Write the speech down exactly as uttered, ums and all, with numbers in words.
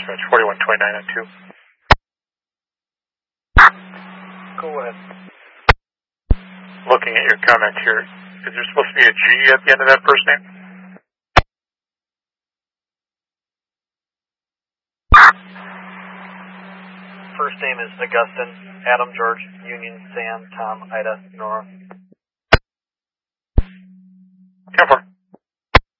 dispatch, forty-one twenty-nine on two. Go ahead. Looking at your comment here, is there supposed to be a G at the end of that first name? First name is Augustine, Adam, George, Union, Sam, Tom, Ida, Nora. ten four.